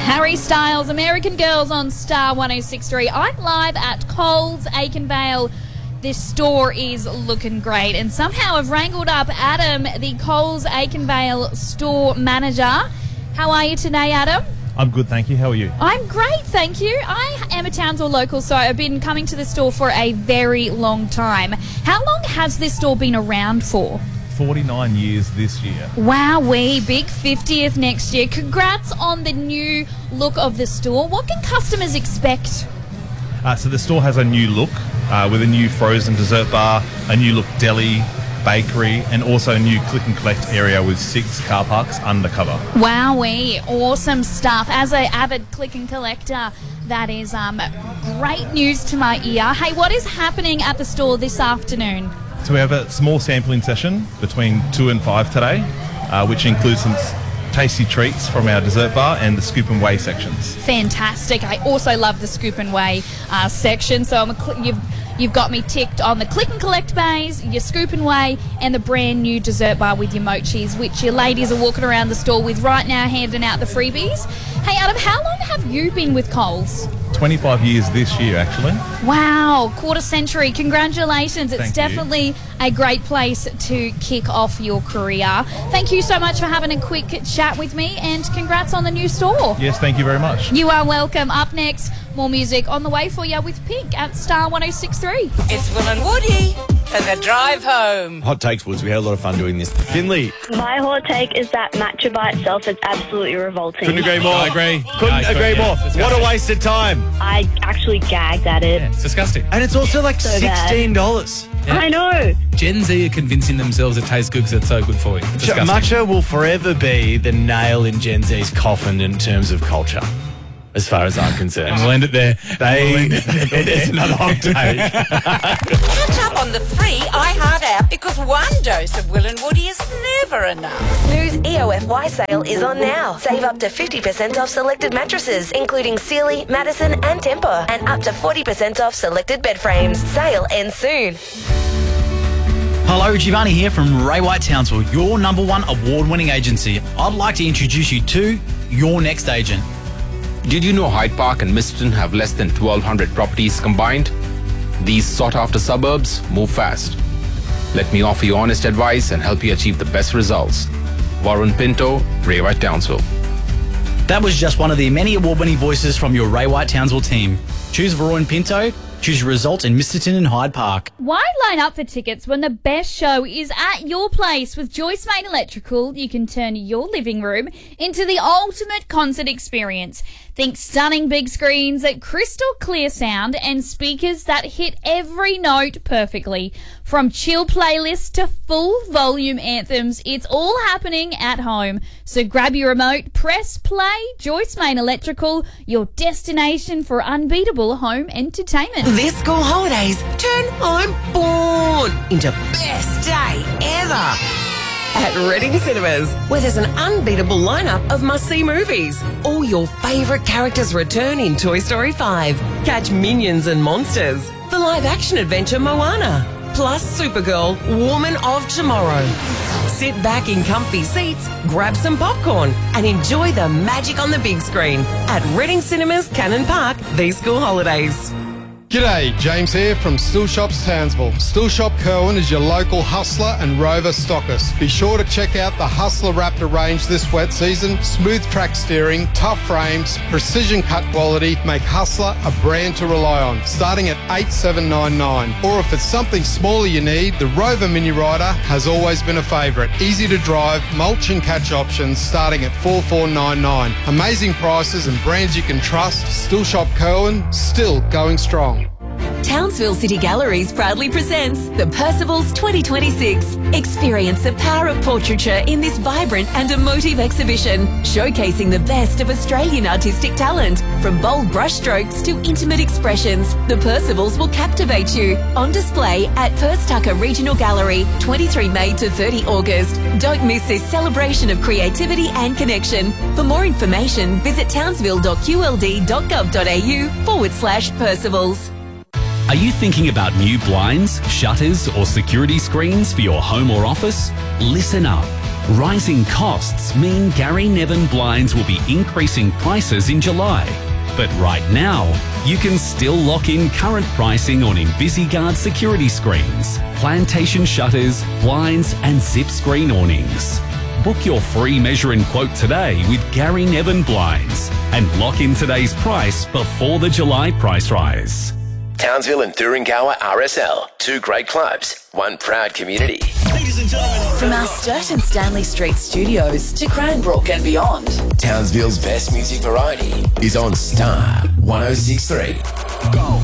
Harry Styles, American Girls on Star 106.3. I'm live at Coles, Aikenvale. This store is looking great, and somehow I've wrangled up Adam, the Coles Aikenvale store manager. How are you today, Adam? I'm good, thank you. How are you? I'm great, thank you. I am a Townsville local, so I've been coming to the store for a very long time. How long has this store been around for? 49 years this year. Wowee, big 50th next year. Congrats on the new look of the store. What can customers expect? So the store has a new look with a new frozen dessert bar, a new look deli, bakery, and also a new click and collect area with 6 car parks undercover. Wowee, awesome stuff. As an avid click and collector, that is great news to my ear. Hey, what is happening at the store this afternoon? So we have a small sampling session between 2 and 5 today, which includes some tasty treats from our dessert bar and the scoop and weigh sections. Fantastic. I also love the scoop and weigh section. So you've got me ticked on the click and collect bays, your scoop and weigh, and the brand new dessert bar with your mochis, which your ladies are walking around the store with right now, handing out the freebies. Hey, Adam, how long have you been with Coles? 25 years this year, actually. Wow, quarter century. Congratulations. It's definitely a great place to kick off your career. Thank you so much for having a quick chat with me, and congrats on the new store. Yes, thank you very much. You are welcome. Up next, more music on the way for you with Pink at Star 106.3. It's Will and Woody for the drive home. Hot takes, Woods. We had a lot of fun doing this. Finley. My hot take is that matcha by itself is absolutely revolting. Couldn't agree more. I agree. Couldn't agree more. What a waste of time. I actually gagged at it. Yeah, it's disgusting. And it's also like So bad. $16. Yeah. I know. Gen Z are convincing themselves it tastes good because it's so good for you. It's disgusting. Matcha will forever be the nail in Gen Z's coffin in terms of culture, as far as I'm concerned. And we'll end it there. It's another hot take. Catch up on the free iHeart app because one dose of Will and Woody is never enough. Snooze EOFY sale is on now. Save up to 50% off selected mattresses, including Sealy, Madison and Tempur, and up to 40% off selected bed frames. Sale ends soon. Hello, Giovanni here from Ray White Townsville, your #1 award-winning agency. I'd like to introduce you to your next agent. Did you know Hyde Park and Miston have less than 1,200 properties combined? These sought-after suburbs move fast. Let me offer you honest advice and help you achieve the best results. Warren Pinto, Ray White Townsville. That was just one of the many award-winning voices from your Ray White Townsville team. Choose Varroy Pinto, choose your result in Misterton and Hyde Park. Why line up for tickets when the best show is at your place? With Joyce Main Electrical, you can turn your living room into the ultimate concert experience. Think stunning big screens, crystal clear sound, and speakers that hit every note perfectly. From chill playlists to full volume anthems, it's all happening at home. So grab your remote, press play. Joyce Main Electrical, your destination for unbeatable home entertainment. This school holidays, turn I'm born into best day ever. At Reading Cinemas, where there's an unbeatable lineup of must-see movies. All your favourite characters return in Toy Story 5. Catch Minions and Monsters. The live-action adventure Moana. Plus Supergirl, Woman of Tomorrow. Sit back in comfy seats, grab some popcorn, and enjoy the magic on the big screen. At Reading Cinemas, Cannon Park, these school holidays. G'day, James here from Still Shops Townsville. Still Shop Kerwin is your local Hustler and Rover stockist. Be sure to check out the Hustler Raptor range this wet season. Smooth track steering, tough frames, precision cut quality make Hustler a brand to rely on, starting at $8,799. Or if it's something smaller you need, the Rover Mini Rider has always been a favourite. Easy to drive, mulch and catch options starting at $4,499. Amazing prices and brands you can trust. Still Shop Kerwin, still going strong. Townsville City Galleries proudly presents the Percivals 2026. Experience the power of portraiture in this vibrant and emotive exhibition, showcasing the best of Australian artistic talent. From bold brushstrokes to intimate expressions, the Percivals will captivate you. On display at Perth Tucker Regional Gallery, 23 May to 30 August. Don't miss this celebration of creativity and connection. For more information, visit townsville.qld.gov.au/Percivals. Are you thinking about new blinds, shutters or security screens for your home or office? Listen up. Rising costs mean Gary Nevin Blinds will be increasing prices in July. But right now, you can still lock in current pricing on InvisiGuard security screens, plantation shutters, blinds and zip screen awnings. Book your free measure and quote today with Gary Nevin Blinds and lock in today's price before the July price rise. Townsville and Thuringowa RSL, 2 great clubs, 1 proud community. Ladies and gentlemen, from our Sturt and Stanley Street studios to Cranbrook and beyond, Townsville's best music variety is on Star 106.3. Go.